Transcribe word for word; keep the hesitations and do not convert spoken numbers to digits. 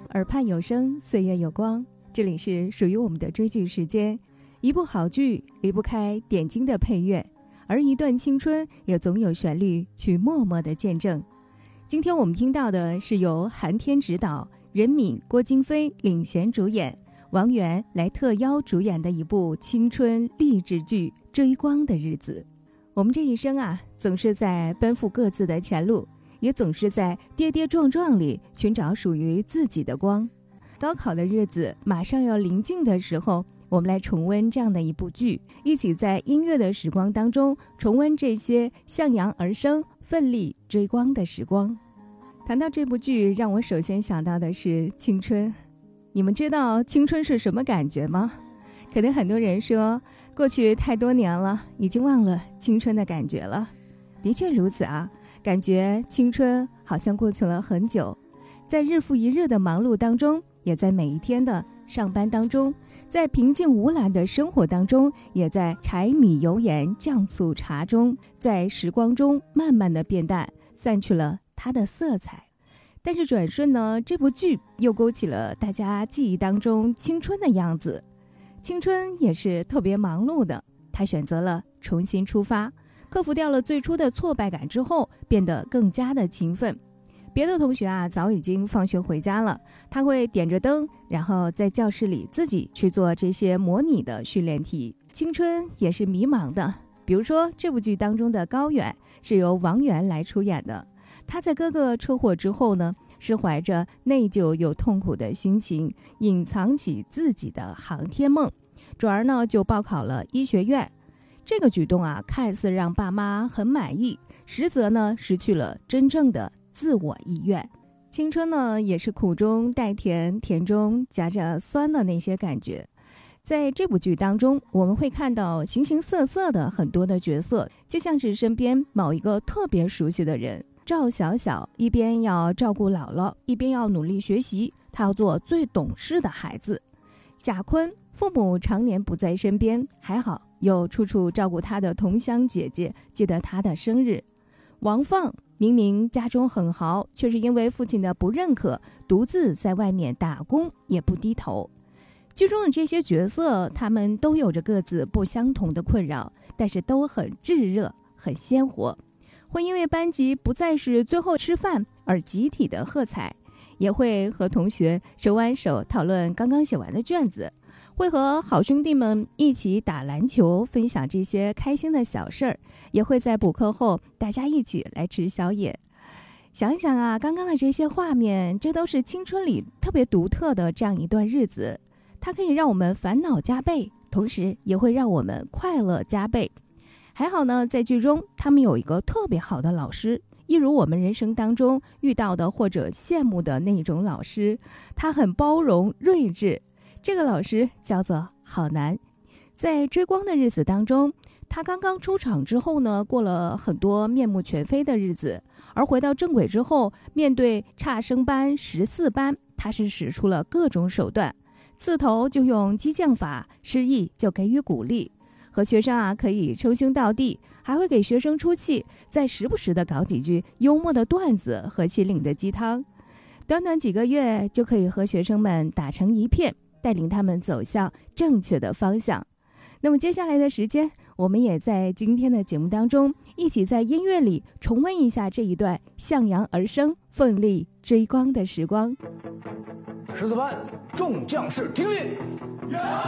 耳畔有声，岁月有光。这里是属于我们的追剧时间。一部好剧离不开点睛的配乐，而一段青春也总有旋律去默默的见证。今天我们听到的是由韩天执导，任敏、郭京飞领衔主演，王源来特邀主演的一部青春励志剧《追光的日子》。我们这一生啊，总是在奔赴各自的前路，也总是在跌跌撞撞里寻找属于自己的光。高考的日子马上要临近的时候，我们来重温这样的一部剧，一起在音乐的时光当中重温这些向阳而生、奋力追光的时光。谈到这部剧，让我首先想到的是青春。你们知道青春是什么感觉吗？可能很多人说，过去太多年了，已经忘了青春的感觉了。的确如此啊，感觉青春好像过去了很久，在日复一日的忙碌当中，也在每一天的上班当中，在平静无澜的生活当中，也在柴米油盐酱醋茶中，在时光中慢慢的变淡，散去了它的色彩。但是转瞬呢，这部剧又勾起了大家记忆当中青春的样子。青春也是特别忙碌的，他选择了重新出发，克服掉了最初的挫败感之后，变得更加的勤奋。别的同学啊，早已经放学回家了，他会点着灯，然后在教室里自己去做这些模拟的训练题。青春也是迷茫的，比如说这部剧当中的高远是由王源来出演的，他在哥哥车祸之后呢，是怀着内疚又痛苦的心情，隐藏起自己的航天梦，转而呢就报考了医学院。这个举动啊，看似让爸妈很满意，实则呢失去了真正的自我意愿。青春呢也是苦中带甜，甜中夹着酸的那些感觉。在这部剧当中，我们会看到形形色色的很多的角色，就像是身边某一个特别熟悉的人。赵小小一边要照顾姥姥，一边要努力学习，他要做最懂事的孩子。贾坤父母常年不在身边，还好有处处照顾他的同乡姐姐，记得他的生日。王放明明家中很豪，却是因为父亲的不认可，独自在外面打工也不低头。剧中的这些角色，他们都有着各自不相同的困扰，但是都很炙热，很鲜活。会因为班级不再是最后吃饭而集体的喝彩，也会和同学手挽手讨论刚刚写完的卷子，会和好兄弟们一起打篮球，分享这些开心的小事儿，也会在补课后大家一起来吃宵夜。想一想啊，刚刚的这些画面，这都是青春里特别独特的这样一段日子，它可以让我们烦恼加倍，同时也会让我们快乐加倍。还好呢，在剧中他们有一个特别好的老师，一如我们人生当中遇到的或者羡慕的那种老师，他很包容睿智。这个老师叫做郝楠。在追光的日子当中，他刚刚出场之后呢，过了很多面目全非的日子，而回到正轨之后，面对差生班、十四班，他是使出了各种手段，刺头就用激将法，失意就给予鼓励，和学生啊可以称兄道弟，还会给学生出气，再时不时的搞几句幽默的段子和心灵的鸡汤。短短几个月就可以和学生们打成一片，带领他们走向正确的方向。那么接下来的时间，我们也在今天的节目当中，一起在音乐里重温一下这一段向阳而生、奋力追光的时光。 十四班众将士听令。